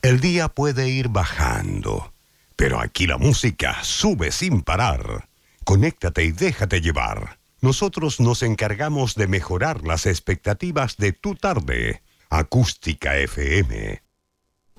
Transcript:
El día puede ir bajando, pero aquí la música sube sin parar. Conéctate y déjate llevar. Nosotros nos encargamos de mejorar las expectativas de tu tarde. Acústica FM.